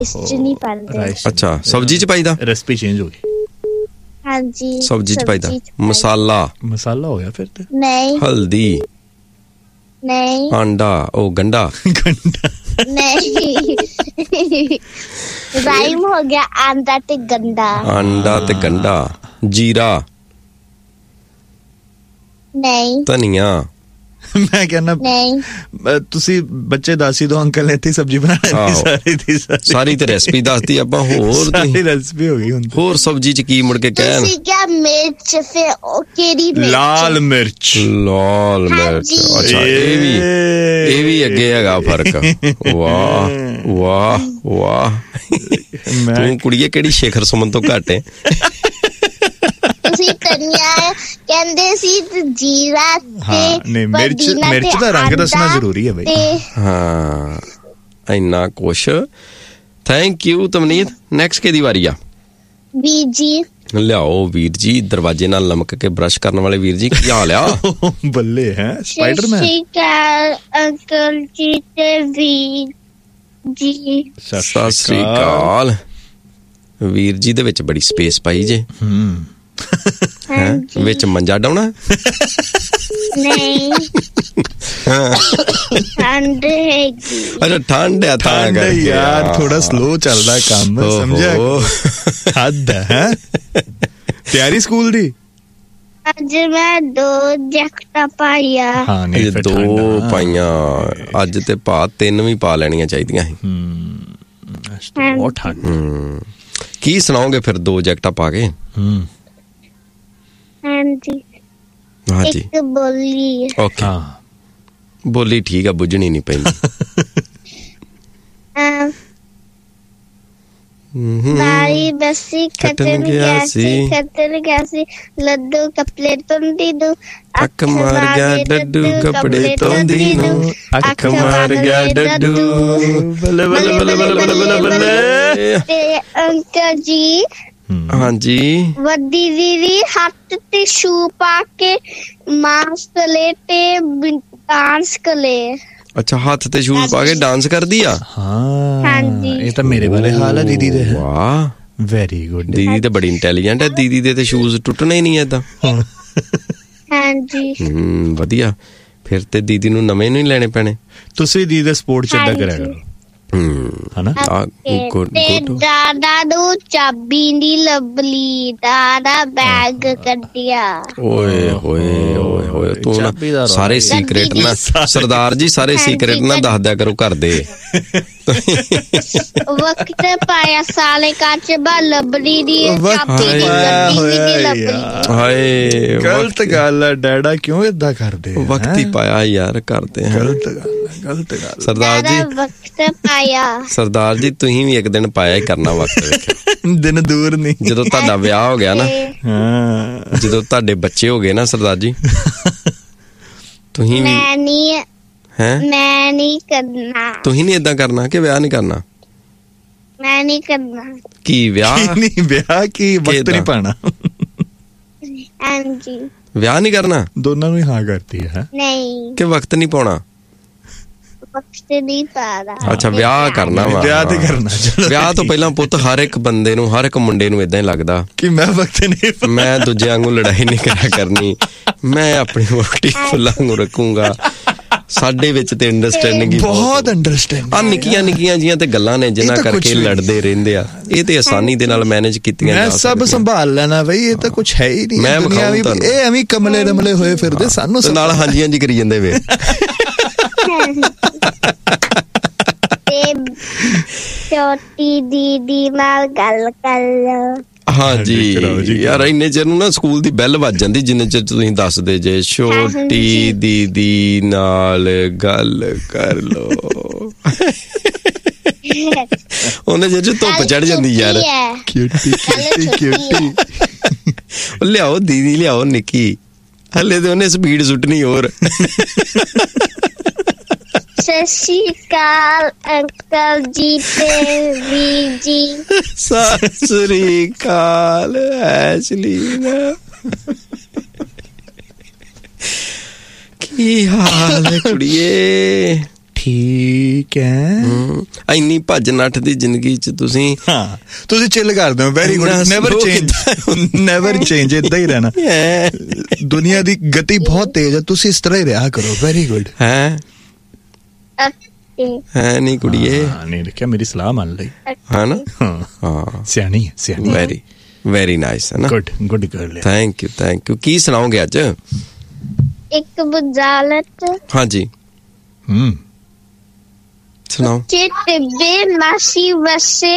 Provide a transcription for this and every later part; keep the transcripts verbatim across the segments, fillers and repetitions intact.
च नहीं पाते। अच्छा सब्जी च पाईदा, रेसिपी चेंज हो गई। हाँ जी सब्जी च पाईदा। मसाला मसाला हो गया फिर तो। नहीं हल्दी नहीं आंडा ओ गंडा गंडा नहीं राइम हो गया आंडा ते गंडा। आंडा ते गंडा। जीरा नहीं धनिया मैं कहना नहीं ਤੁਸੀਂ ਬੱਚੇ ਦੱਸ ਹੀ ਦੋ ਅੰਕਲ ਨੇ ਇੱਥੇ ਸਬਜ਼ੀ ਬਣਾਣੀ ਸਾਰੀ ਦੀ ਸਾਰੀ ਤੇ ਰੈਸਪੀ ਦੱਸਦੀ ਆਪਾਂ ਹੋਰ ਸਾਰੀ ਰੈਸਿਪੀ ਹੋ ਗਈ ਹੁਣ ਹੋਰ ਸਬਜ਼ੀ ਚ ਕੀ ਮੁੜ ਕੇ ਕਹਿਣ ਤੁਸੀਂ ਕਿਆ ਮਿਰਚ ਫੇ ਉਹ ਕਿਹੜੀ ਮਿਰਚ ਲਾਲ ਮਿਰਚ ਲਾਲ ਮਿਰਚ ਅੱਛਾ ਇਹ ਵੀ ਇਹ ਵੀ ਅੱਗੇ ਹੈਗਾ ਫਰਕ ਵਾਹ ਵਾਹ ਵਾਹ ਤੂੰ ਕੁੜੀਏ ਕਿਹੜੀ ਸ਼ੇਖਰ ਸੁਮਨ ਤੋਂ ਘੱਟ ਹੈ ਤੁਸੀਂ ਧਨੀਆ ਕਹਿੰਦੇ ਸੀ ਜੀਰਾ ਤੇ ਨਹੀਂ ਮਿਰਚ ਮਿਰਚ ਦਾ ਰੰਗ ਦੱਸਣਾ ਜ਼ਰੂਰੀ ਹੈ ਬਈ ਹਾਂ ਇੰਨਾ ਕੁਛ ਥੈਂਕ ਯੂ ਤਮਨੀਤ ਨੈਕਸਟ ਕਿਹਦੀ ਵਾਰੀ ਆ ਵੀਰ ਜੀ ਲਿਆਓ ਵੀਰ ਜੀ ਦਰਵਾਜ਼ੇ ਨਾਲ ਲਮਕ ਕੇ ਬ੍ਰਸ਼ ਕਰਨ ਵਾਲੇ ਵੀਰ ਜੀ ਕੀ ਹਾਲ ਆ ਬੱਲੇ ਹੈ ਸਪਾਈਡਰਮੈਨ ਸ਼ਿਕਾਰ ਅੰਕਲ ਜੀ ਤੇ ਵੀਰ ਜੀ ਸਤਿ ਸ੍ਰੀ ਅਕਾਲ ਵੀਰ ਜੀ ਦੇ ਵਿੱਚ ਬੜੀ ਸਪੇਸ ਪਾਈ ਜੇ ਹੂੰ ਹੈ ਵਿੱਚ ਮੰਜਾ ਡਾਉਣਾ ਨਹੀਂ ਠੰਡ ਹੈਗੀ ਅੱਛਾ ਠੰਡ ਆ ਤਾਂ ਕਰਕੇ ਯਾਰ ਥੋੜਾ ਸਲੋ ਚੱਲਦਾ ਕੰਮ ਸਮਝਿਆ ਹੱਦ ਹੈ ਤਿਆਰੀ ਸਕੂਲ ਦੀ ਅੱਜ ਮੈਂ ਦੋ ਜੈਕਟਾਂ ਪਾਈਆਂ ਹਾਂ ਨਹੀਂ ਫਿਰ ਦੋ ਪਾਈਆਂ ਅੱਜ ਤੇ ਭਾ ਤਿੰਨ ਵੀ ਪਾ ਲੈਣੀਆਂ ਚਾਹੀਦੀਆਂ ਸੀ ਹੂੰ ਬਹੁਤ ਠੰਡ ਕੀ ਸੁਣਾਓਗੇ ਫਿਰ ਦੋ ਜੈਕਟਾਂ ਪਾ ਕੇ ਹੂੰ ਹਾਂਜੀ ਹਾਂਜੀ ਇੱਕ ਬੋਲੀ ਓਕੇ ਬੋਲੀ ਠੀਕ ਆ ਬੁੱਝਣੀ ਨਹੀਂ ਪੈਂਦੀ ਬਾਈ ਬੱਸੀ ਖਤਨ ਗਿਆ ਸੀ ਖਤਨ ਗਿਆ ਸੀ ਲੱਡੂ ਕੱਪੜੇ ਧੋਂਦੀ ਨੂੰ ਅੱਖ ਮਾਰ ਗਿਆ ਡੱਡੂ ਕੱਪੜੇ ਧੋਂਦੀ ਨੂੰ ਅੱਖ ਮਾਰ ਗਿਆ ਡੱਡੂ ਬੱਲੇ ਬੱਲੇ ਬੱਲੇ ਬੱਲੇ ਬੱਲੇ ਬੱਲੇ ਤੇ ਅੰਕਲ ਜੀ ਹਾਂਜੀ ਵੱਡੀ ਦੀਦੀ ਹੱਥ ਤੇ ਸ਼ੂ ਪਾ ਕੇ ਮਾਸਕ ਲੈ ਤੇ ਡਾਂਸ ਕਰੇ ਅੱਛਾ ਹੱਥ ਤੇ ਸ਼ੂਜ਼ ਪਾ ਕੇ ਡਾਂਸ ਕਰਦੀ ਆ ਹਾਂ ਹਾਂਜੀ ਇਹ ਤਾਂ ਮੇਰੇ ਵਾਲੇ ਹਾਲ ਹੈ ਦੀਦੀ ਦੇ ਵਾਹ ਵੈਰੀ ਗੁੱਡ ਦੀਦੀ ਤਾਂ ਬੜੀ ਇੰਟੈਲੀਜੈਂਟ ਹੈ ਦੀਦੀ ਦੇ ਤੇ ਸ਼ੂਜ਼ ਟੁੱਟਣੇ ਹੀ ਨਹੀਂ ਏਦਾਂ ਹਾਂਜੀ ਹੂੰ ਵਧੀਆ ਫਿਰ ਤੇ ਦੀਦੀ ਨੂੰ ਨਵੇਂ ਨਹੀਂ ਲੈਣੇ ਪੈਣੇ ਤੁਸੀਂ ਦੀਦੀ ਦਾ ਸਪੋਰਟ ਚੱਦਾ ਕਰਿਆ ਕਰੋ ਹੂੰ ਹਨਾ ਤੇ ਦਾਦਾ ਨੂੰ ਚਾਬੀ ਦੀ ਲੱਭਲੀ ਦਾਦਾ ਬੈਗ ਕੱਢਿਆ ਓਏ ਹੋਏ ਓਏ ਹੋਏ ਤੂੰ ਨਾ ਸਾਰੇ ਸੀਕ੍ਰੇਟ ਨਾ ਸਰਦਾਰ ਜੀ ਸਾਰੇ ਸੀਕ੍ਰੇਟ ਨਾ ਦੱਸ ਦਿਆ ਕਰੋ ਘਰ ਦੇ ਵਕਤ ਪਾਇਆ ਸਾਲੇ ਕੱਚ ਬਾ ਲੱਭਲੀ ਦੀ ਚਾਬੀ ਦੀ ਲੱਭਲੀ ਹਾਏ ਗਲਤ ਗੱਲ ਹੈ ਡੈਡਾ ਕਿਉਂ ਏਦਾਂ ਕਰਦੇ ਵਕਤ ਹੀ ਪਾਇਆ ਯਾਰ ਕਰਦੇ ਹਾਂ ਗਲਤ ਗੱਲ ਗਲਤ ਗੱਲ ਸਰਦਾਰ ਜੀ ਵਕਤ ਪਾਇਆ ਸਰਦਾਰ ਜੀ ਤੁਸੀਂ ਵੀ ਇੱਕ ਦਿਨ ਪਾਇਆ ਹੀ ਕਰਨਾ ਵਕਤ ਵੇਖਿਓ ਦਿਨ ਦੂਰ ਨਹੀਂ ਜਦੋਂ ਤੁਹਾਡਾ ਵਿਆਹ ਹੋ ਗਿਆ ਨਾ ਹਾਂ ਜਦੋਂ ਤੁਹਾਡੇ ਬੱਚੇ ਹੋ ਗਏ ਨਾ ਸਰਦਾਰ ਜੀ ਤੁਸੀਂ ਵੀ ਮੈਂ ਨਹੀਂ ਹੈ ਮੈਂ ਨਹੀਂ ਕਰਨਾ ਤੁਸੀਂ ਨਹੀਂ ਏਦਾਂ ਕਰਨਾ ਕਿ ਵਿਆਹ ਨਹੀਂ ਕਰਨਾ ਮੈਂ ਨਹੀਂ ਕਰਨਾ ਕੀ ਵਿਆਹ ਨਹੀਂ ਵਿਆਹ ਕੀ ਵਕਤ ਨਹੀਂ ਪਾਣਾ ਹਾਂਜੀ ਵਿਆਹ ਨਹੀਂ ਕਰਨਾ ਦੋਨਾਂ ਨੂੰ ਹੀ ਹਾਂ ਕਰਤੀ ਹੈ ਨਹੀਂ ਕਿ ਵਕਤ ਨਹੀਂ ਪਾਉਣਾ ਵਕਤ ਨਹੀਂ ਪਾਣਾ ਅੱਛਾ ਵਿਆਹ ਕਰਨਾ ਵਾ ਵਿਆਹ ਤੇ ਕਰਨਾ ਵਿਆਹ ਤੋਂ ਪਹਿਲਾਂ ਪੁੱਤ ਹਰ ਇੱਕ ਬੰਦੇ ਨੂੰ ਹਰ ਇੱਕ ਮੁੰਡੇ ਨੂੰ ਇਦਾਂ ਹੀ ਲੱਗਦਾ ਕਿ ਮੈਂ ਵਕਤ ਨਹੀਂ ਮੈਂ ਦੂਜਿਆਂ ਵਾਂਗੂ ਲੜਾਈ ਨਹੀਂ ਕਰਿਆ ਕਰਨੀ ਮੈਂ ਆਪਣੀ ਵੋਟੀ ਫੁੱਲਾਂ ਨੂੰ ਰੱਖੂੰਗਾ ਸਾਡੇ ਵਿੱਚ ਤੇ ਅੰਡਰਸਟੈਂਡਿੰਗ ਬਹੁਤ ਅੰਡਰਸਟੈਂਡਿੰਗ ਆ ਨਿੱਕੀਆਂ ਨਿੱਕੀਆਂ ਜੀਆਂ ਤੇ ਗੱਲਾਂ ਨੇ ਜਿਨ੍ਹਾਂ ਕਰਕੇ ਲੜਦੇ ਰਹਿੰਦੇ ਆ ਇਹ ਤੇ ਆਸਾਨੀ ਦੇ ਨਾਲ ਮੈਨੇਜ ਕੀਤੀਆਂ ਜਾ ਸਕਦੀਆਂ ਮੈਂ ਸਭ ਸੰਭਾਲ ਲੈਣਾ ਬਈ ਇਹ ਤਾਂ ਕੁਛ ਹੈ ਹੀ ਨਹੀਂ ਦੁਨੀਆ ਵੀ ਇਹ ਐਵੇਂ ਕਮਲੇ ਰਮਲੇ ਹੋਏ ਫਿਰਦੇ ਸਾਨੂੰ ਨਾਲ ਹਾਂਜੀ ਹਾਂਜੀ ਕਰੀ ਜਾਂਦੇ ਵੇ ਤੇ ਛੋਟੀ ਦੀਦੀ ਨਾਲ ਗੱਲ ਕਰ ਲਓ ਹਾਂਜੀ ਯਾਰ ਇੰਨੇ ਚਿਰ ਨੂੰ ਨਾ ਸਕੂਲ ਦੀ ਬੈਲ ਵੱਜ ਜਾਂਦੀ ਜਿੰਨੇ ਚਿਰ ਤੁਸੀਂ ਦੱਸਦੇ ਜੇ ਛੋਟੀ ਦੀਦੀ ਨਾਲ ਗੱਲ ਕਰ ਲੋ ਉਹਨੇ ਜੇ ਧੁੱਪ ਚੜ ਜਾਂਦੀ ਯਾਰ ਕਿਊਟੀ ਕਿਊਟੀ ਕਿਊਟੀ ਲਿਆਓ ਦੀਦੀ ਲਿਆਓ ਨਿੱਕੀ ਹਲੇ ਤੇ ਉਹਨੇ ਸਪੀਡ ਸੁੱਟਣੀ ਹੋਰ ਸਤਿ ਸ਼੍ਰੀ ਅਕਾਲ ਅੰਕਲ ਜੀ ਤੇ ਵੀਰ ਜੀ ਸਤਿ ਸ਼੍ਰੀ ਅਕਾਲ ਐਸ਼ਲੀ ਕੀ ਹਾਲ ਹੈ ਕੁੜੀਏ ਠੀਕ ਹੈ। ਇੰਨੀ ਭੱਜ ਨੱਠ ਦੀ ਜ਼ਿੰਦਗੀ ਚ ਤੁਸੀਂ ਹਾਂ ਤੁਸੀਂ ਚਿੱਲ ਕਰਦੇ ਹੋ। Very good, never change, never change, ਏਦਾਂ ਹੀ ਰਹਿਣਾ। ਦੁਨੀਆ ਦੀ ਗਤੀ ਬਹੁਤ ਤੇਜ਼ ਹੈ, ਤੁਸੀਂ ਇਸ ਤਰ੍ਹਾਂ ਹੀ ਰਿਹਾ ਕਰੋ। Very good. ਹੈ ਹੈ ਨਹੀਂ ਕੁੜੀਏ, ਨਹੀਂ ਦੇਖਿਆ ਮੇਰੀ ਸਲਾਹ ਮੰਨ ਲਈ ਹੈ ਨਾ। ਹਾਂ ਸਿਆਣੀ ਹੈ, ਸਿਆਣੀ। ਵੈਰੀ ਵੈਰੀ ਨਾਈਸ ਹੈ ਨਾ। Good good girl. Thank you thank you. ਕੀ ਸੁਣਾਓਗੇ ਅੱਜ? ਇੱਕ ਬੁਝਾਰਤ। ਹਾਂਜੀ ਹੂੰ ਸੁਣਾਓ। ਟਿੱਬੇ ਮਾਸੀ ਵਸੇ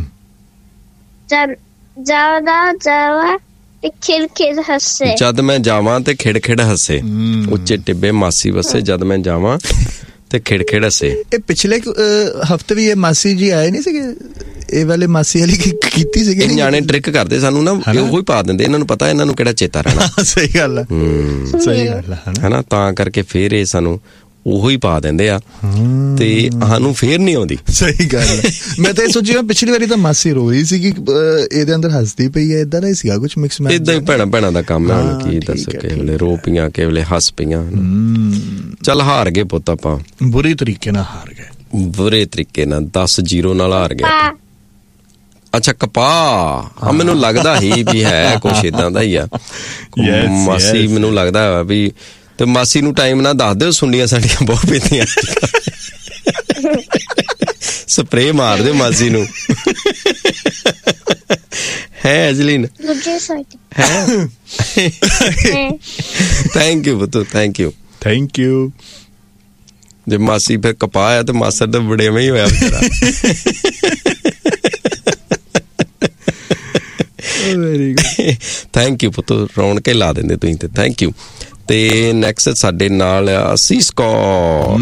ਜਾਦਾ ਜਾਵਾ ਤੇ ਖਿੜ ਖਿੜ ਹੱਸੇ। ਜਦ ਮੈਂ ਜਾਵਾਂ ਤੇ ਖਿੜ ਖਿੜ ਹੱਸੇ। ਉੱਚੇ ਟਿੱਬੇ ਮਾਸੀ ਵਸੇ ਜਦ ਮੈਂ ਜਾਵਾਂ ਤੇ ਖਿੜ ਖਿੜ ਹੱਸੇ। ਇਹ ਪਿਛਲੇ ਹਫਤੇ ਵੀ ਇਹ ਮਾਸੀ ਜੀ ਆਏ ਨਹੀਂ ਸੀਗੇ? ਇਹ ਵਾਲੇ ਮਾਸੀ ਵਾਲੀ ਕੀਤੀ ਸੀਗੀ। ਨਿਆਣੇ ਟ੍ਰਿਕ ਕਰਦੇ ਸਾਨੂੰ ਨਾ, ਉਹੀ ਪਾ ਦਿੰਦੇ। ਇਹਨਾਂ ਨੂੰ ਪਤਾ ਇਹਨਾਂ ਨੂੰ ਕਿਹੜਾ ਚੇਤਾ ਰਹਿਣਾ। ਸਹੀ ਗੱਲ ਹੈ, ਸਹੀ ਗੱਲ ਹੈ ਨਾ। ਤਾਂ ਕਰਕੇ ਫੇਰ ਇਹ ਸਾਨੂੰ ਉਹੋ ਹੀ ਪਾ ਦਿੰਦੇ ਆ ਤੇ ਸਾਨੂੰ ਫੇਰ ਨਹੀਂ ਆਉਂਦੀ। ਸਹੀ ਗੱਲ ਹੈ। ਮੈਂ ਤਾਂ ਇਹ ਸੋਚਿਆ ਪਿਛਲੀ ਵਾਰੀ ਤਾਂ ਮਾਸੀ ਰੋ ਰਹੀ ਸੀ ਕਿ ਇਹਦੇ ਅੰਦਰ ਹੱਸਦੀ ਪਈ ਹੈ, ਏਦਾਂ ਦਾ ਹੀ ਸੀਗਾ ਕੁਛ ਮਿਕਸ ਮੈਚ। ਏਦਾਂ ਹੀ ਭੈਣਾਂ ਭੈਣਾਂ ਦਾ ਕੰਮ ਹੈ। ਹੁਣ ਕੀ ਦੱਸੋ, ਕਿਸੇ ਵੇਲੇ ਰੋ ਪਈਆਂ, ਕਿਸੇ ਵੇਲੇ ਹੱਸ ਪਈਆਂ। ਚੱਲ ਹਾਰ ਗਏ ਪੁੱਤ, ਆਪਾਂ ਬੁਰੀ ਤਰੀਕੇ ਨਾਲ ਹਾਰ ਗਏ, ਬੁਰੇ ਤਰੀਕੇ ਨਾਲ ਦਸ ਜ਼ੀਰੋ ਨਾਲ ਹਾਰ ਗਏ। ਅੱਛਾ ਕਪਾਹ, ਮੈਨੂੰ ਲੱਗਦਾ ਹੀ ਵੀ ਹੈ ਕੁਛ ਏਦਾਂ ਦਾ ਹੀ ਆ ਮਾਸੀ। ਮੈਨੂੰ ਲੱਗਦਾ ਵੀ ਤੇ ਮਾਸੀ ਨੂੰ ਟਾਈਮ ਨਾਲ ਦੱਸ ਦਿਓ, ਸੁੰਡੀਆਂ ਸਾਡੀਆਂ ਬਹੁਤ ਪੈਂਦੀਆਂ। ਸਪਰੇ ਮਾਰ ਦਿਓ ਮਾਸੀ ਨੂੰ। ਹੈ ਅਜਲੀਨ? ਥੈਂਕ ਯੂ ਪੁੱਤ, ਥੈਂਕ ਯੂ ਥੈਂਕ ਯੂ। ਜੇ ਮਾਸੀ ਫਿਰ ਕਪਾਹ ਆ ਤੇ ਮਾਸਰ ਤਾਂ ਬੜੇਵੇਂ ਹੀ ਹੋਇਆ ਵਿਚਾਰਾ। ਵੈਰੀ ਗੁੱਡ, ਥੈਂਕ ਯੂ ਪੁੱਤ, ਰੌਣ ਕੇ ਲਾ ਦਿੰਦੇ ਤੁਸੀਂ ਤੇ। Thank you. ਤੇ ਨੈਕਸਟ ਸਾਡੇ ਨਾਲ ਅਸੀਸ ਕੌਰ।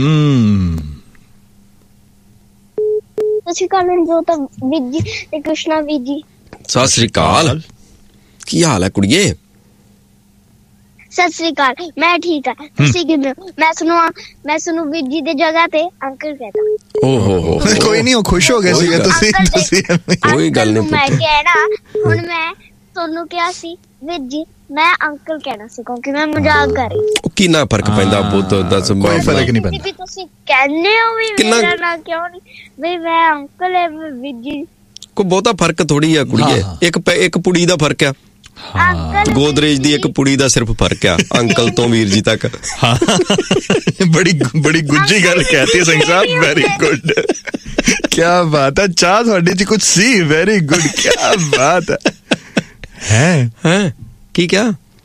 ਸਤਿ ਸ਼੍ਰੀ ਅਕਾਲ ਜੋ ਤਾਂ ਵੀਰ ਜੀ ਤੇ ਕ੍ਰਿਸ਼ਨਾ ਵੀਰ ਜੀ। ਸਤਿ ਸ਼੍ਰੀ ਅਕਾਲ, ਕੀ ਹਾਲ ਹੈ ਕੁੜੀਏ? ਸਤਿ ਸ਼੍ਰੀ ਅਕਾਲ, ਮੈਂ ਠੀਕ ਆ, ਤੁਸੀਂ ਕਿਵੇਂ ਹੋ? ਮੈਂ ਸੁਣੂ ਮੈਂ ਸੁਣੂ ਵੀਰ ਜੀ ਦੀ ਜਗ੍ਹਾ ਤੇ ਅੰਕਲ ਕਹਿੰਦਾ। ਓ ਹੋ ਹੋ, ਕੋਈ ਨਹੀਂ, ਉਹ ਖੁਸ਼ ਹੋ ਗਏ ਸੀਗੇ ਤੁਸੀਂ। ਤੁਸੀਂ ਕੋਈ ਗੱਲ ਨਹੀਂ। ਮੈਂ ਕਹਿਣਾ ਹੁਣ ਮੈਂ ਤੁਹਾਨੂੰ ਕਿਹਾ ਸੀ ਵੀਰ ਜੀ, ਮੈਂ ਅੰਕਲ ਕਹਿਣਾ ਸੀ ਕਿਉਂਕਿ ਮੈਂ ਮਜ਼ਾਕ ਕਰ ਰਹੀ। ਉਹ ਕਿੰਨਾ ਫਰਕ ਪੈਂਦਾ ਪੁੱਤ, ਦੱਸ। ਕੋਈ ਫਰਕ ਨਹੀਂ ਪੈਂਦਾ। ਵੀ ਤੁਸੀਂ ਕਹਿੰਦੇ ਹੋ ਵੀ ਮੇਰਾ ਨਾਂ ਕਿਉਂ ਨਹੀਂ ਵੀ ਮੈਂ ਅੰਕਲ ਹੈ ਵੀਰ ਜੀ। ਕੋਈ ਬਹੁਤਾ ਫਰਕ ਥੋੜੀ ਆ ਕੁੜੀਏ, ਇੱਕ ਇੱਕ ਪੁੜੀ ਦਾ ਫਰਕ ਆ। ਗੋਦਰੇਜ ਦੀ ਇੱਕ ਪੁੜੀ ਦਾ ਸਿਰਫ ਫਰਕ ਆ ਅੰਕਲ ਤੋਂ ਵੀਰ ਜੀ ਤੱਕ। ਬੜੀ ਬੜੀ ਗੁੱਝੀ ਗੱਲ ਕਹਿਤੀ ਸਿੰਘ ਸਾਹਿਬ। ਵੈਰੀ ਗੁੱਡ, ਕਿਆ ਬਾਤ ਹੈ। ਚਾਹ ਤੁਹਾਡੇ ਚ ਕੁਛ ਸੀ। ਵੈਰੀ ਗੁੱਡ, ਕਿਆ ਬਾਤ ਹੈ। ਹੈ ਹੈ ਕੀ ਕਿਹਾ?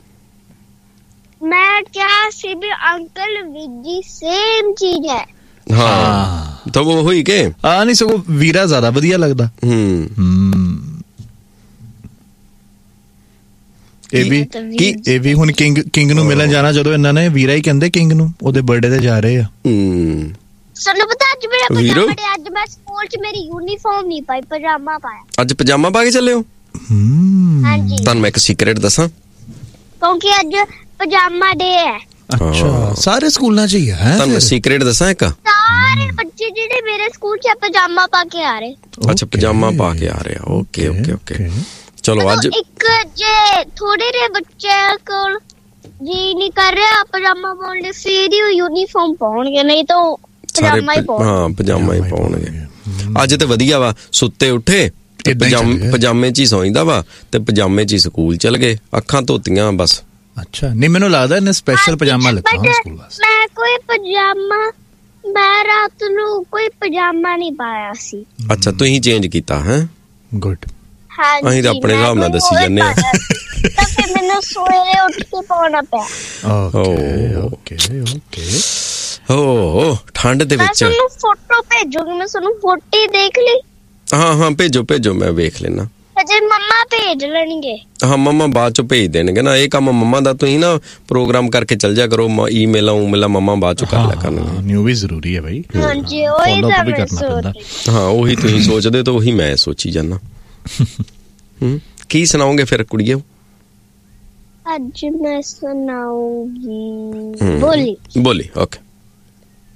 ਮੈਂ ਕਿਹਾ ਸੀ ਵੀ ਅੰਕਲ ਵੀਰ ਜੀ ਸੇਮ ਚੀਜ਼ ਹੈ। ਹਾਂ ਤਾਂ ਉਹ ਹੋਈ ਕੇ ਆ ਨਹੀਂ ਸਗੋਂ ਵੀਰਾ ਜ਼ਿਆਦਾ ਵਧੀਆ ਲੱਗਦਾ। ਹੂੰ ਹੂੰ ਇਹ ਵੀ ਕੀ ਇਹ ਵੀ ਹੁਣ ਕਿੰਗ ਕਿੰਗ ਨੂੰ ਮਿਲਣ ਜਾਣਾ, ਜਦੋਂ ਇਹਨਾਂ ਨੇ ਵੀਰਾ ਹੀ ਕਹਿੰਦੇ ਕਿੰਗ ਨੂੰ, ਉਹਦੇ ਬਰਥਡੇ ਤੇ ਜਾ ਰਹੇ ਆ। ਹੂੰ ਸਾਨੂੰ ਪਤਾ ਅੱਜ ਮੇਰਾ ਪਜਾਮਾ ਡੇ, ਅੱਜ ਮੈਂ ਸਕੂਲ ਚ ਮੇਰੀ ਯੂਨੀਫਾਰਮ ਨਹੀਂ ਪਾਈ, ਪਜਾਮਾ ਪਾਇਆ। ਅੱਜ ਪਜਾਮਾ ਪਾ ਕੇ ਚੱਲੇ ਹੋ? ਹਾਂਜੀ। ਤੁਹਾਨੂੰ ਮੈਂ ਇੱਕ ਸੀਕ੍ਰੇਟ ਦੱਸਾਂ, ਕਿਉਂਕਿ ਅੱਜ ਪਜਾਮਾ ਡੇ ਹੈ। ਅੱਛਾ, ਸਾਰੇ ਸਕੂਲਾਂ ਚ ਹੀ ਹੈ। ਤੁਹਾਨੂੰ ਮੈਂ ਸੀਕ੍ਰੇਟ ਦੱਸਾਂ ਇੱਕ, ਸਾਰੇ ਬੱਚੇ ਜਿਹੜੇ ਮੇਰੇ ਸਕੂਲ ਚ ਪਜਾਮਾ ਪਾ ਕੇ ਆ ਰਹੇ। ਅੱਛਾ ਪਜਾਮਾ ਪਾ ਕੇ ਆ ਰਹੇ ਆ। ਓਕੇ ਓਕੇ ਓਕੇ ਚਲੋ। ਅੱਜ ਇੱਕ ਜੇ ਥੋੜੇ ਜਿਹੇ ਬੱਚੇ ਕੋਲ ਜੀ ਨਹੀਂ ਕਰ ਰਿਹਾ ਪਜਾਮਾ ਪਾਉਣ ਲਈ, ਫਿਰ ਹੀ ਯੂਨੀਫਾਰਮ ਪਾਉਣਗੇ, ਨਹੀਂ ਤਾਂ ਪਜਾਮਾ ਹੀ ਪਾਉਣਗੇ। ਹਾਂ ਪਜਾਮਾ ਹੀ ਪਾਉਣਗੇ। ਅੱਜ ਤੇ ਵਧੀਆ ਵਾ, ਸੁੱਤੇ ਉੱਠੇ ਪਜਾਮੇ ਪਜਾਮੇ ਚ ਹੀ ਸੌਂਦਾ ਵਾ ਤੇ ਪਜਾਮੇ ਚ ਹੀ ਸਕੂਲ ਚਲ ਗਏ, ਅੱਖਾਂ ਧੋਤੀਆਂ ਬਸ। ਅੱਛਾ, ਨਹੀਂ ਮੈਨੂੰ ਲੱਗਦਾ ਇਹਨੇ ਸਪੈਸ਼ਲ ਪਜਾਮਾ ਲਿੱਤਾ ਸਕੂਲ ਵਾਸਤੇ। ਮੈਂ ਕੋਈ ਪਜਾਮਾ ਮੈਂ ਰਾਤ ਨੂੰ ਕੋਈ ਪਜਾਮਾ ਨਹੀਂ ਪਾਇਆ ਸੀ। ਅੱਛਾ ਤੁਸੀਂ ਚੇਂਜ ਕੀਤਾ ਹੈ? ਗੁੱਡ। ਹਾਂ ਅਸੀਂ ਤਾਂ ਆਪਣੇ ਹਿਸਾਬ ਨਾਲ ਦੱਸੀ ਜਾਂਦੇ ਆ। ਤਾਂ ਫਿਰ ਮੈਨੂੰ ਸਵੇਰੇ ਉੱਠ ਕੇ ਪਾਉਣਾ ਪਿਆ। Okay okay okay. ਓ ਠੰਡ ਦੇ ਵਿੱਚ ਮੈਂ ਤੁਹਾਨੂੰ ਫੋਟੋ ਭੇਜੂਗੀ, ਮੈਂ ਤੁਹਾਨੂੰ ਫੋਟੋ ਦੇਖ ਲਈ। ਹਾਂ ਹਾਂ ਭੇਜੋ ਭੇਜੋ, ਮੈਂ ਵੇਖ ਲੈਣਾ। ਅਜੇ ਮੰਮਾ ਭੇਜ ਲੈਣਗੇ। ਹਾਂ ਮੰਮਾ ਬਾਅਦ ਚ ਭੇਜ ਦੇਣਗੇ ਨਾ, ਇਹ ਕੰਮ ਮੰਮਾ ਦਾ। ਤੁਸੀਂ ਨਾ ਪ੍ਰੋਗਰਾਮ ਕਰਕੇ ਚੱਲ ਜਾ ਕਰੋ, ਈਮੇਲਾਂ ਊਮੇਲਾਂ ਮੰਮਾ ਬਾਅਦ ਚ ਕਰ ਲਿਆ ਕਰਨਗੇ। ਨਿਊ ਵੀ ਜ਼ਰੂਰੀ ਹੈ ਭਾਈ। ਹਾਂਜੀ ਉਹੀ ਤਾਂ ਮੈਂ ਸੋਚਦਾ। ਹਾਂ ਉਹੀ ਤੁਸੀਂ ਸੋਚਦੇ ਤਾਂ ਉਹੀ ਮੈਂ ਸੋਚੀ ਜਾਂਦਾ। ਹੂੰ ਕੀ ਸੁਣਾਓਗੇ ਫਿਰ ਕੁੜੀਏ? ਅੱਜ ਮੈਂ ਸੁਣਾਉਂਗੀ ਬੋਲੀ। ਬੋਲੀ ਓਕੇ।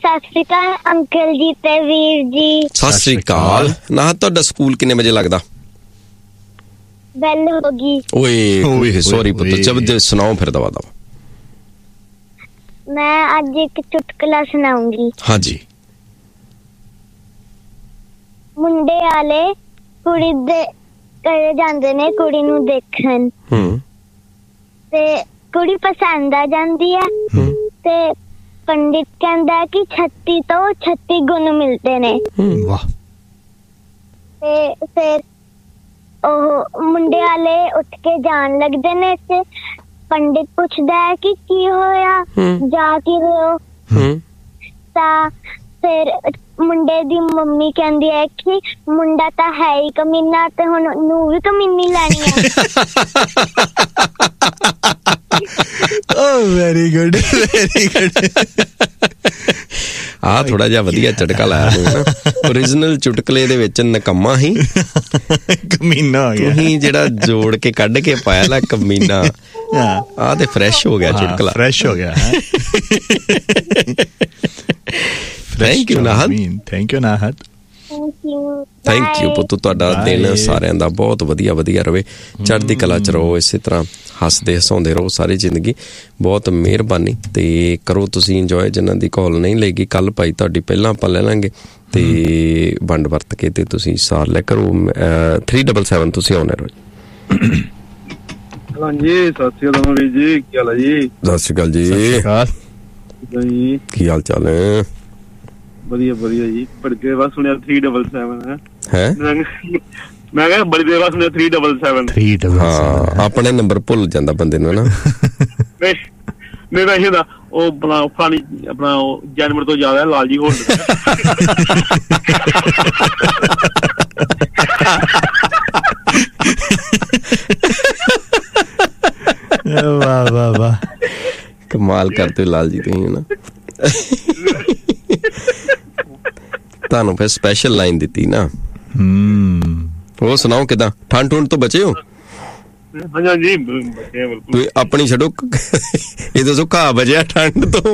ਸਤਿ ਸ਼੍ਰੀ ਅਕਾਲ ਅੰਕਲ ਜੀ ਤੇ ਵੀਰ ਜੀ। ਸਤਿ ਸ੍ਰੀ ਅਕਾਲ। ਨਾ ਤੁਹਾਡਾ ਸਕੂਲ ਕਿੰਨੇ ਵਜੇ ਲੱਗਦਾ? ਬੈਲ ਹੋ ਗਈ। ਓਏ ਓਏ ਸੌਰੀ ਪੁੱਤ, ਜਬ ਸੁਣਾਓ ਫਿਰ ਦਵਾ ਦਵਾ। ਮੈਂ ਅੱਜ ਇੱਕ ਚੁਟਕਲਾ ਸੁਣਾਉਂਗੀ। ਹਾਂਜੀ। ਮੁੰਡੇ ਵਾਲੇ ਕੁੜੀ ਦੇ ਘਰੇ ਜਾਂਦੇ ਨੇ ਕੁੜੀ ਨੂੰ ਦੇਖਣ। ਹੂੰ। ਤੇ ਕੁੜੀ ਪਸੰਦ ਆ ਜਾਂਦੀ ਹੈ ਤੇ ਪੰਡਿਤ ਕਹਿੰਦਾ ਕਿ ਛੱਤੀ ਤੋਂ ਛੱਤੀ ਗੁਣ ਮਿਲਦੇ ਨੇ। ਵਾਹ। ਤੇ ਫਿਰ ਉਹ ਮੁੰਡੇ ਵਾਲੇ ਉੱਠ ਕੇ ਜਾਣ ਲੱਗਦੇ ਨੇ ਤੇ ਪੰਡਿਤ ਪੁੱਛਦਾ ਹੈ ਕਿ ਕੀ ਹੋਇਆ, ਜਾ ਕੀ ਰਹੇ ਹੋ? ਤਾਂ ਫਿਰ ਮੁੰਡੇ ਦੀ ਮੰਮੀ ਕਹਿੰਦੀ ਹੈ ਕਿ ਮੁੰਡਾ ਤਾਂ ਹੈ ਹੀ ਕਮੀਨਾ ਤੇ ਹੁਣ ਨੂੰ ਵੀ ਕਮੀਨੀ ਲੈਣੀ ਹੈ। ਓ ਵੈਰੀ ਗੁੱਡ, ਵੈਰੀ ਗੁੱਡ। ਆ ਥੋੜਾ ਜਿਹਾ ਵਧੀਆ ਚਟਕਾ ਲਾਇਆ ਨਾ। ਓਰੀਜਨਲ ਚੁਟਕਲੇ ਦੇ ਵਿੱਚ ਨਕੰਮਾ ਹੀ ਕਮੀਨਾ ਹੋ ਗਿਆ। ਤੁਸੀਂ ਜਿਹੜਾ ਜੋੜ ਕੇ ਕੱਢ ਕੇ ਪਾਇਆ ਨਾ ਕਮੀਨਾ, ਆ ਤੇ ਫਰੈਸ਼ ਹੋ ਗਿਆ ਚੁਟਕਲਾ। ਫਰੈਸ਼ ਹੋ ਗਿਆ। Thank you ਨਾਹਦ। Thank you ਨਾਹਦ। Thank you ਪੁੱਤ। ਤੁਹਾਡਾ ਦਿਨ ਸਾਰਿਆਂ ਦਾ ਬਹੁਤ ਵਧੀਆ ਵਧੀਆ ਰਵੇ, ਚੜ੍ਹਦੀ ਕਲਾ ਚ ਰਹੋ, ਇਸੇ ਤਰ੍ਹਾਂ ਹੱਸਦੇ ਹਸਾਉਂਦੇ ਰਹੋ ਸਾਰੀ ਜ਼ਿੰਦਗੀ। ਬਹੁਤ ਮਿਹਰਬਾਨੀ। ਤੇ ਕਰੋ ਤੁਸੀਂ ਇੰਜੋਏ। ਜਿਨ੍ਹਾਂ ਦੀ ਕਾਲ ਨਹੀਂ ਲੈਗੀ ਕੱਲ ਭਾਈ ਤੁਹਾਡੀ ਪਹਿਲਾਂ ਆਪਾਂ ਲੈ ਲਾਂਗੇ ਤੇ ਵੰਡ ਵਰਤ ਕੇ ਤੇ ਤੁਸੀਂ ਸਾਰ ਲੈ ਕਰੋ। ਥ੍ਰੀ ਡਬਲ ਸੈਵਨ ਤੁਸੀਂ ਆਉਣੇ ਰਹੋ। ਹਾਂਜੀ ਸਤਿ ਸ਼੍ਰੀ ਅਕਾਲ ਵੀਰ ਜੀ, ਕੀ ਹਾਲ ਹੈ ਜੀ? ਸਤਿ ਸ਼੍ਰੀ ਅਕਾਲ ਜੀ, ਕੀ ਹਾਲ ਚਾਲ ਹੈ? ਵਧੀਆ ਵਧੀਆ ਜੀ। ਬੜੀ ਦੇਰ ਬਾਅਦ ਸੁਣਿਆ ਥ੍ਰੀ ਡਬਲ ਸੈਵਨ ਹੈ। ਮੈਂ ਕਿਹਾ ਬੜੀ ਦੇਰ ਬਾਅਦ ਸੁਣਿਆ ਥ੍ਰੀ ਡਬਲ ਸੈਵਨ। ਹਾਂ, ਆਪਣੇ ਨੰਬਰ ਭੁੱਲ ਜਾਂਦਾ ਬੰਦੇ ਨੂੰ ਨਾ। ਨਹੀਂ ਨਹੀਂ ਵੈਸੇ ਦਾ ਉਹ ਆਪਣਾ ਫਲਾਣੀ ਆਪਣਾ ਉਹ ਜਨਵਰ ਤੋਂ ਜ਼ਿਆਦਾ ਲਾਲ ਜੀ ਹੋਰ। ਵਾਹ ਵਾਹ ਵਾਹ, ਕਮਾਲ ਕਰਦੇ ਲਾਲ ਜੀ ਤੁਸੀਂ ਨਾ। ਤੁਹਾਨੂੰ ਫਿਰ ਸਪੈਸ਼ਲ ਲਾਈਨ ਦਿੱਤੀ ਨਾ। ਹੂੰ। ਉਹ ਸੁਣਾਓ ਕਿਦਾਂ, ਠੰਡ ਠੁੰਡ ਤੋਂ ਬਚੇ ਹੋ? ਹਾਂਜੀ ਤੁਸੀਂ ਆਪਣੀ ਛੱਡੋ, ਇਹ ਦੱਸੋ ਘਾਹ ਬਜਿਆ ਠੰਡ ਤੋਂ?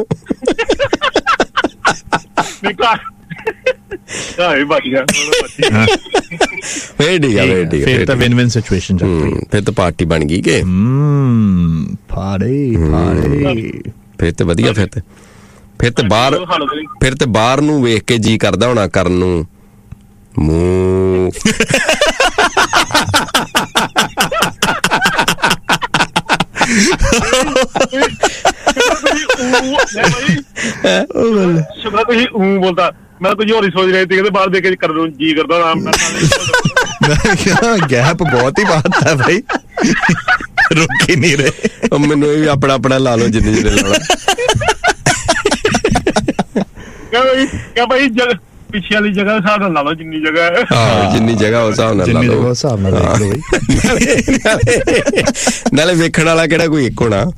ਫਿਰ ਤਾਂ ਵਿਨ ਵਿਨ ਸਿਚੁਏਸ਼ਨ ਚੱਲ ਰਹੀ। ਫਿਰ ਤਾਂ ਪਾਰਟੀ ਬਣ ਗਈ ਕਿ ਪਾੜੇ ਪਾੜੇ। ਫਿਰ ਤੇ ਵਧੀਆ। ਫਿਰ ਤੇ ਫਿਰ ਤੇ ਬਾਹਰ ਫਿਰ ਤੇ ਬਾਹਰ ਨੂੰ ਵੇਖ ਕੇ ਜੀ ਕਰਦਾ ਹੋਣਾ ਕਰਨ ਨੂੰ ਮੂੰਹ। ਸ਼ੁਕਰ ਤੁਸੀਂ ਊਂ ਬੋਲਦਾ, ਮੈਂ ਕੁਝ ਹੋਰ ਹੀ ਸੋਚ ਰਹੀ ਸੀ। ਕਹਿੰਦੇ ਬਾਹਰ ਦੇਖ ਕੇ ਕਰਨ ਨੂੰ ਜੀ ਕਰਦਾ ਹੋਣਾ। ਗੈਪ ਬਹੁਤ ਹੀ ਬਾਤ ਹੈ ਭਾਈ, ਰੁਕ ਹੀ ਨਹੀਂ ਰਹੇ। ਮੈਨੂੰ ਇਹ ਵੀ ਆਪਣਾ ਆਪਣਾ ਲਾ ਲਓ ਜਿੰਨੇ ਜਿੰਨੇ ਲਾਉਣਾ। ਕਿਆ ਭਾਈ ਪਿੱਛੇ ਵਾਲੀ ਜਗ੍ਹਾ ਹਿਸਾਬ ਨਾਲ ਲਾ ਲਓ, ਜਿੰਨੀ ਜਗ੍ਹਾ ਹੈ। ਹਾਂ, ਜਿੰਨੀ ਜਗ੍ਹਾ ਉਸ ਹਿਸਾਬ ਨਾਲ ਲਾ ਲਓ। ਉਸ ਹਿਸਾਬ ਨਾਲ ਨਾਲੇ ਵੇਖਣ ਵਾਲਾ ਕਿਹੜਾ ਕੋਈ ਇੱਕ ਹੋਣਾ।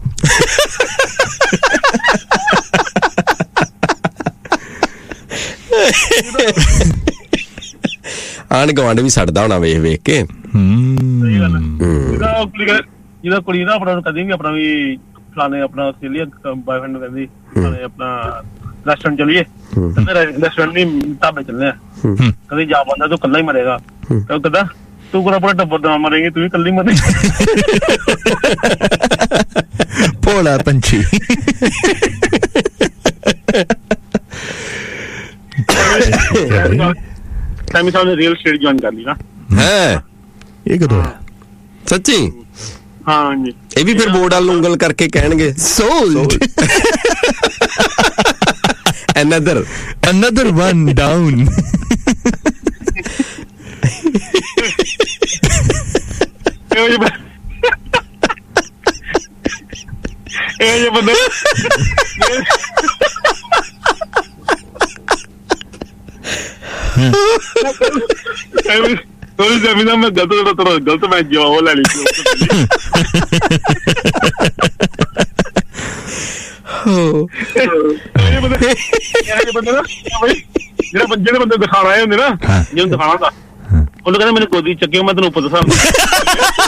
ਆਂਢ ਗੁਆਂਢ ਵੀ ਸੜਦਾ ਹੋਣਾ ਵੇਖ ਵੇਖ ਕੇ। ਜਿਹਦਾ ਕੁੜੀ ਨਾ ਆਪਣਾ ਕਦੀ ਵੀ ਆਪਣਾ ਵੀ ਫਲਾਣੇ ਆਪਣਾ ਆਸਟ੍ਰੇਲੀਆ ਬॉयਫ੍ਰੈਂਡ ਨੂੰ ਕਹਿੰਦੀ ਫਲਾਣੇ ਆਪਣਾ ਰੈਸਟੋਰੈਂਟ ਚਲੀਏ, ਕਹਿੰਦੇ ਰੈਸਟੋਰੈਂਟ ਨਹੀਂ ਢਾਬੇ ਚੱਲਨੇ ਆ। ਕਦੇ ਜਾ ਪਾਉਂਦਾ ਤੂੰ ਕੱਲਾ ਹੀ ਮਰੇਗਾ। ਕਹਿੰਦਾ ਤੂੰ ਪੂਰਾ ਪੂਰਾ ਟੱਬਰ ਦਾ ਮਰੇਂਗੀ, ਤੂੰ ਵੀ ਕੱਲੀ ਮਰੇ। ਭੋਲਾ ਪੰਛੀ। ਸੈਮੀ ਸਾਹਿਬ ਨੇ ਰੀਅਲ ਸਟੇਟ ਜੁਆਇਨ ਕਰ ਲਈ ਨਾ। ਹੈ ਇਹ ਕਦੋਂ ਹੈ? ਸੱਚੀ? ਹਾਂ ਜੀ। ਇਹ ਵੀ ਫਿਰ ਬੋਰਡ ਵੱਲ ਉਂਗਲ ਕਰਕੇ ਕਹਿਣਗੇ solved. another another one down। ਇਹ ਜੇ ਬੰਦੇ ਥੋੜੀ ਜ਼ਮੀਨਾਂ ਮੈਂ ਗਲਤ ਗਲਤ ਮੈਂ ਜਵਾਬ ਲੈ ਲਈ। ਜਿਹੜਾ ਜਿਹੜੇ ਬੰਦੇ ਦਿਖਾਣ ਆਏ ਹੁੰਦੇ ਨਾ, ਜਿਹਨੂੰ ਦਿਖਾਣਾ ਹੁੰਦਾ, ਉਹਨੂੰ ਕਹਿੰਦਾ ਮੈਨੂੰ ਗੋਦੀ ਚੱਕਿਓ, ਮੈਂ ਤੈਨੂੰ ਉੱਪਰ ਦਿਖਾਉਂਦਾ।